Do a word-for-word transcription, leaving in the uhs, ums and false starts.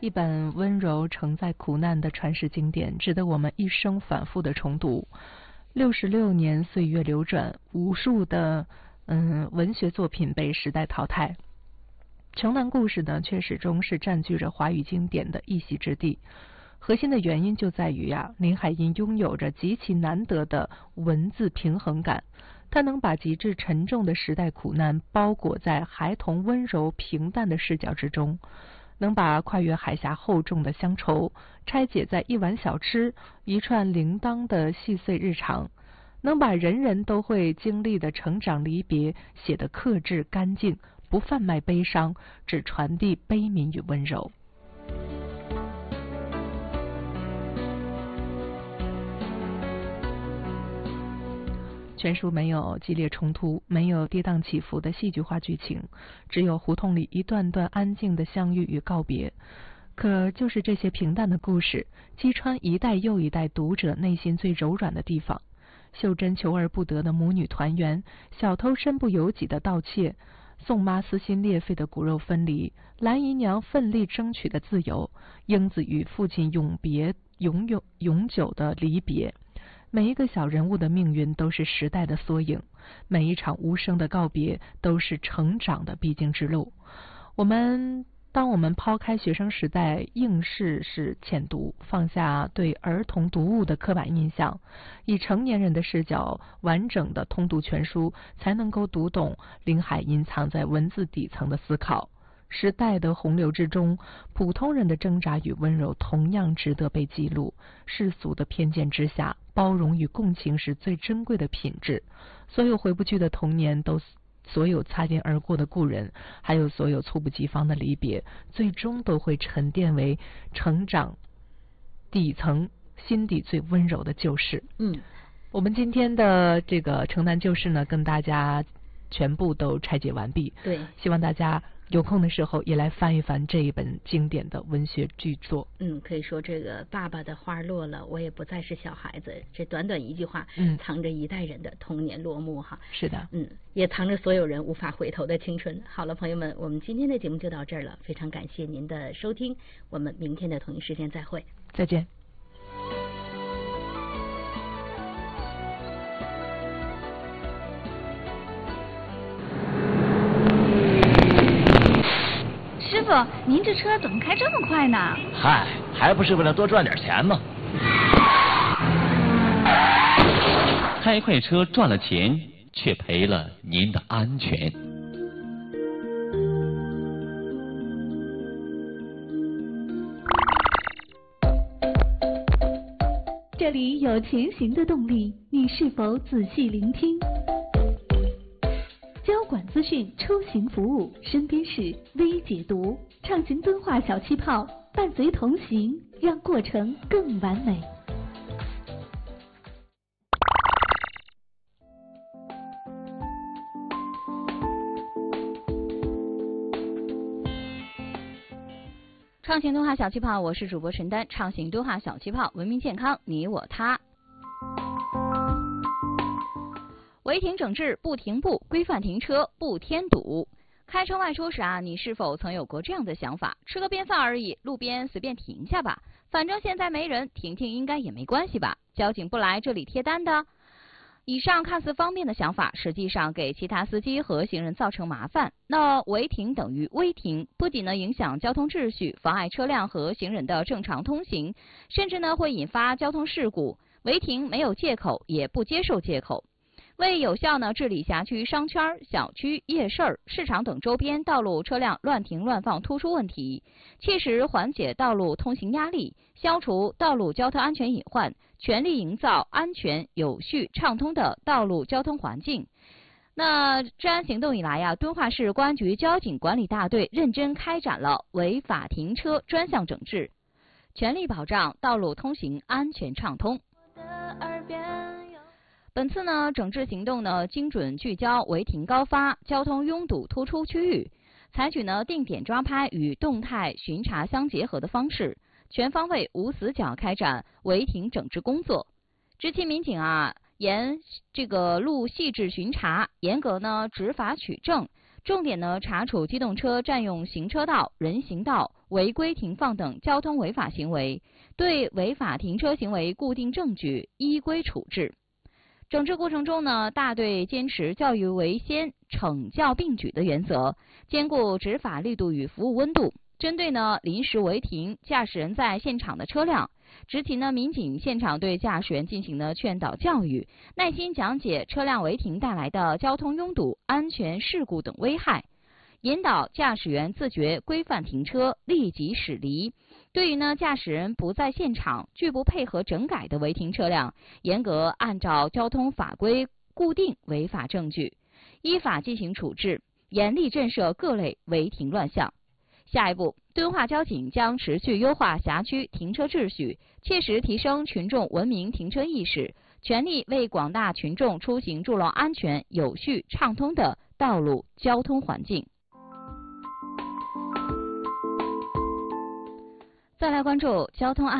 一本温柔承载苦难的传世经典，值得我们一生反复的重读。六十六年岁月流转，无数的嗯文学作品被时代淘汰，城南故事呢，却始终是占据着华语经典的一席之地。核心的原因就在于呀、啊，林海音拥有着极其难得的文字平衡感，他能把极致沉重的时代苦难包裹在孩童温柔平淡的视角之中，能把跨越海峡厚重的乡愁拆解在一碗小吃、一串铃铛的细碎日常，能把人人都会经历的成长离别写得克制干净，不贩卖悲伤，只传递悲悯与温柔。全书没有激烈冲突，没有跌宕起伏的戏剧化剧情，只有胡同里一段段安静的相遇与告别。可就是这些平淡的故事，击穿一代又一代读者内心最柔软的地方。秀珍求而不得的母女团圆，小偷身不由己的盗窃，宋妈撕心裂肺的骨肉分离，蓝姨娘奋力争取的自由，英子与父亲永别永永永久的离别。每一个小人物的命运都是时代的缩影，每一场无声的告别都是成长的必经之路。我们当我们抛开学生时代应试式浅读，放下对儿童读物的刻板印象，以成年人的视角完整的通读全书，才能够读懂林海音藏在文字底层的思考。时代的洪流之中，普通人的挣扎与温柔同样值得被记录。世俗的偏见之下，包容与共情是最珍贵的品质。所有回不去的童年，都所有擦肩而过的故人，还有所有猝不及防的离别，最终都会沉淀为成长底层心底最温柔的旧事。 嗯， 我们今天的这个城南旧事呢，跟大家全部都拆解完毕。 对， 希望大家有空的时候也来翻一翻这一本经典的文学巨作。 嗯，可以说这个爸爸的花落了，我也不再是小孩子，这短短一句话， 嗯， 藏着一代人的童年落幕哈。 是的， 嗯，也藏着所有人无法回头的青春。好了，朋友们，我们今天的节目就到这儿了，非常感谢您的收听，我们明天的同一时间再会， 再见。 师傅，您这车怎么开这么快呢？ 嗨，还不是为了多赚点钱吗？开快车赚了钱，却赔了您的安全。 这里有前行的动力，你是否仔细聆听？交管资讯出行服务，身边事微解读，畅行敦化小气泡，伴随同行，让过程更完美。 畅行敦化小气泡，我是主播陈丹。畅行敦化小气泡，文明健康，你我他。违停整治不停步，规范停车不添堵。开车外出时啊，你是否曾有过这样的想法？吃个便饭而已，路边随便停下吧，反正现在没人，停停应该也没关系吧？交警不来这里贴单的。以上看似方便的想法，实际上给其他司机和行人造成麻烦。那违停等于危停，不仅呢影响交通秩序，妨碍车辆和行人的正常通行，甚至呢会引发交通事故。违停没有借口，也不接受借口。为有效呢治理辖区商圈、小区、夜市、市场等周边道路车辆乱停乱放突出问题，切实缓解道路通行压力，消除道路交通安全隐患，全力营造安全、有序、畅通的道路交通环境。那治安行动以来呀，敦化市公安局交警管理大队认真开展了违法停车专项整治，全力保障道路通行安全畅通。本次呢，整治行动呢，精准聚焦违停高发、交通拥堵突出区域，采取呢定点抓拍与动态巡查相结合的方式，全方位无死角开展违停整治工作。执勤民警啊，严这个路细致巡查，严格呢执法取证， 重点呢查处机动车占用行车道、人行道、违规停放等交通违法行为，对违法停车行为固定证据，依规处置。整治过程中呢，大队坚持教育为先、惩教并举的原则，兼顾执法力度与服务温度。针对呢临时违停、驾驶人在现场的车辆，执勤呢民警现场对驾驶员进行了劝导教育，耐心讲解车辆违停带来的交通拥堵、安全事故等危害，引导驾驶员自觉规范停车，立即驶离。对于呢驾驶人不在现场、拒不配合整改的违停车辆，严格按照交通法规固定违法证据，依法进行处置，严厉震慑各类违停乱象。下一步，敦化交警将持续优化辖区停车秩序，切实提升群众文明停车意识，全力为广大群众出行筑牢安全、有序、畅通的道路交通环境。再来关注交通案。